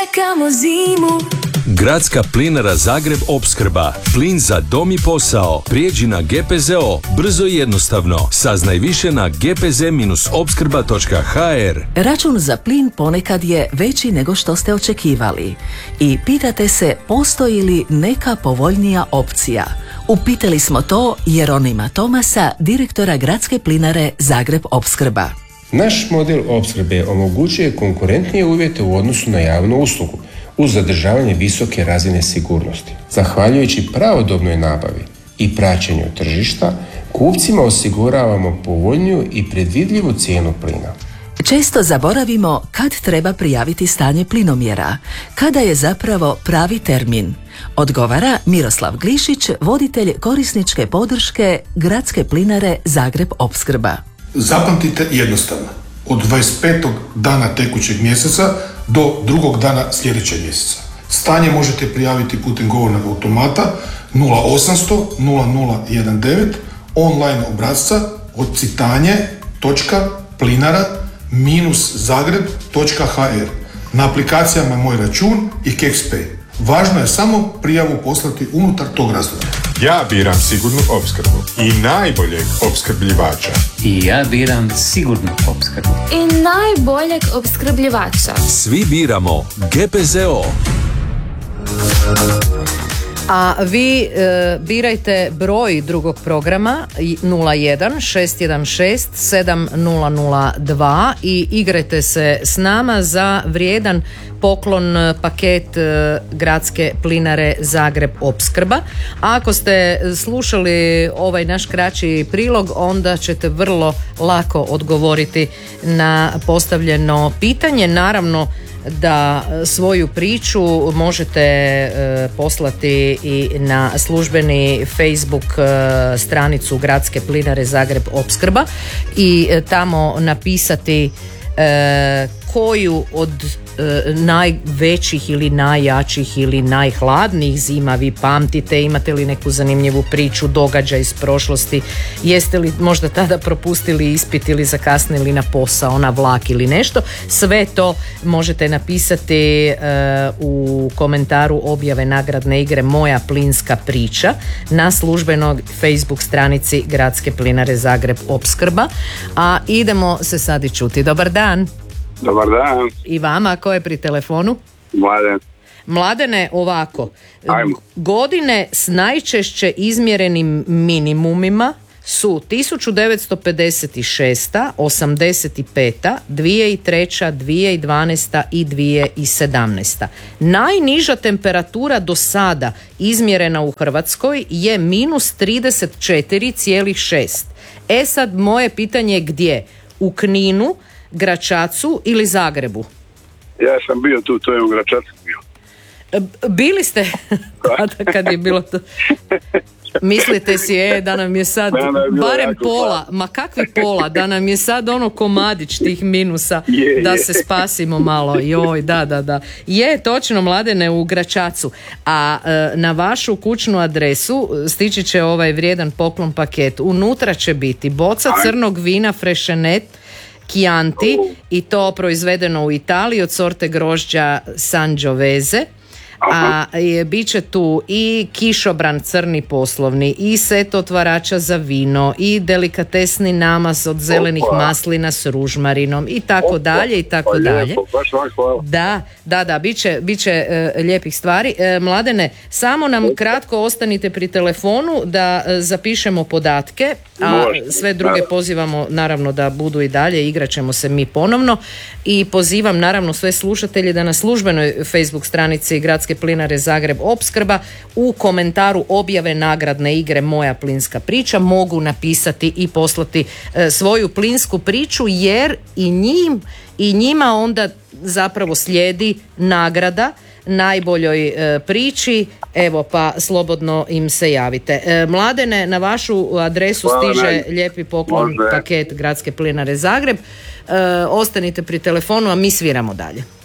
čekamo zimu. Gradska plinara Zagreb Opskrba. Plin za dom i posao. Prijeđi na GPZO. Brzo i jednostavno. Saznaj više na gpz-opskrba.hr. Račun za plin ponekad je veći nego što ste očekivali. I pitate se postoji li neka povoljnija opcija. Upitali smo to Jeronima Tomasa, direktora Gradske plinare Zagreb Opskrba. Naš model opskrbe omogućuje konkurentnije uvjete u odnosu na javnu uslugu, uz zadržavanje visoke razine sigurnosti. Zahvaljujući pravodobnoj nabavi i praćenju tržišta, kupcima osiguravamo povoljniju i predvidljivu cijenu plina. Često zaboravimo kad treba prijaviti stanje plinomjera, kada je zapravo pravi termin. Odgovara Miroslav Glišić, voditelj korisničke podrške Gradske plinare Zagreb Opskrba. Zapamtite jednostavno, od 25. dana tekućeg mjeseca do drugog dana sljedećeg mjeseca. Stanje možete prijaviti putem govornog automata 0800 0019 online obrasca ocitanje.plinara-zagreb.hr na aplikacijama Moj račun i KexPay. Važno je samo prijavu poslati unutar tog razdoblja. Ja biram sigurnu opskrbu i najboljeg opskrbljivača. I ja biram sigurnu opskrbu. I najboljeg opskrbljivača. Svi biramo GPZO. A vi birajte broj drugog programa 01-616-7002 i igrajte se s nama za vrijedan poklon paket Gradske plinare Zagreb Opskrba. A ako ste slušali ovaj naš kraći prilog, onda ćete vrlo lako odgovoriti na postavljeno pitanje. Naravno da svoju priču možete poslati i na službeni Facebook stranicu Gradske plinare Zagreb Opskrba i tamo napisati koju od najvećih ili najjačih ili najhladnijih zima vi pamtite, imate li neku zanimljivu priču, događaj iz prošlosti, jeste li možda tada propustili ispit ili zakasnili na posao, na vlak ili nešto. Sve to možete napisati u komentaru objave nagradne igre Moja plinska priča na službenoj Facebook stranici Gradske plinare Zagreb Opskrba. A idemo se sad i čuti. Dobar dan. Dobar dan. I vama, ko je pri telefonu? Mladen. Mladene, ovako. Ajmo. Godine s najčešće izmjerenim minimumima su 1956, 85, 2003, 2012 i 2017. Najniža temperatura do sada izmjerena u Hrvatskoj je minus 34,6. E sad, moje pitanje je gdje? U Kninu, Gračacu ili Zagrebu? Ja sam bio tu, to je u Gračacu bio. Bili ste kad je bilo to. Mislite si da nam je sad barem pola, ma kakvi pola, da nam je sad ono komadić tih minusa da se spasimo malo. Joj, da. Je točno, Mladene, u Gračacu. A na vašu kućnu adresu stići će ovaj vrijedan poklon paket. Unutra će biti boca crnog vina Freixenet Chianti i to proizvedeno u Italiji od sorte grožđa Sangiovese. A bit će tu i kišobran crni poslovni, i set otvarača za vino, i delikatesni namaz od zelenih maslina s ružmarinom i tako dalje i tako dalje. Da, bit će lijepih stvari. Mladene, samo nam kratko ostanite pri telefonu da zapišemo podatke, a sve druge pozivamo naravno da budu i dalje, igrat ćemo se mi ponovno i pozivam naravno sve slušatelje da na službenoj Facebook stranici Gradske plinare Zagreb Opskrba u komentaru objave nagradne igre Moja plinska priča mogu napisati i poslati svoju plinsku priču, jer i njima onda zapravo slijedi nagrada najboljoj priči. Evo, pa slobodno im se javite. Mladene, na vašu adresu stiže lijepi poklon paket Gradske plinare Zagreb. Ostanite pri telefonu, a mi sviramo dalje.